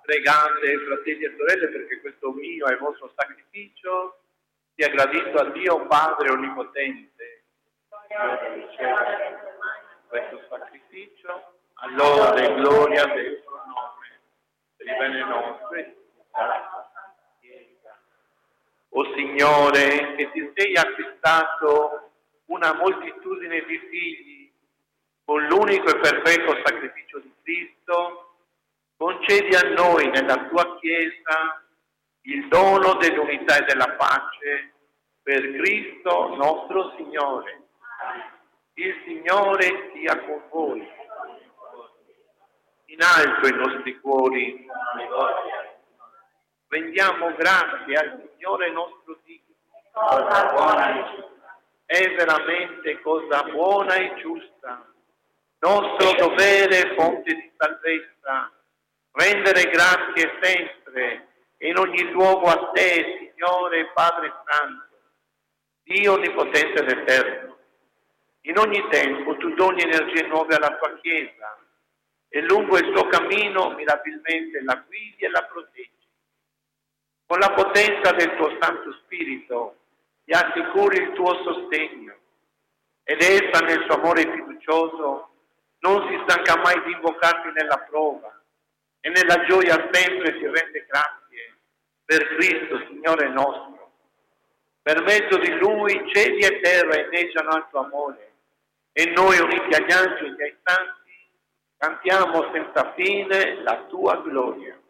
Pregate, fratelli e sorelle, perché questo mio e vostro sacrificio sia gradito a Dio Padre Onnipotente. Questo sacrificio, allora e gloria del suo nome, per il bene nostro. O Signore, che ti sei acquistato una moltitudine di figli con l'unico e perfetto sacrificio di Cristo, concedi a noi nella tua Chiesa il dono dell'unità e della pace per Cristo nostro Signore. Il Signore sia con voi. In alto i nostri cuori. Rendiamo grazie al Signore nostro Dio. È veramente cosa buona e giusta, nostro dovere e fonte di salvezza, rendere grazie sempre e in ogni luogo a te, Signore Padre Santo, Dio Onnipotente ed Eterno. In ogni tempo tu doni energie nuove alla tua Chiesa e lungo il suo cammino mirabilmente la guidi e la proteggi. Con la potenza del tuo Santo Spirito gli assicuri il tuo sostegno ed essa nel suo amore fiducioso non si stanca mai di invocarti nella prova e nella gioia sempre ti rende grazie per Cristo, Signore nostro. Per mezzo di Lui cieli e terra inneggiano al tuo amore e noi uniti agli angeli e ai santi cantiamo senza fine la tua gloria.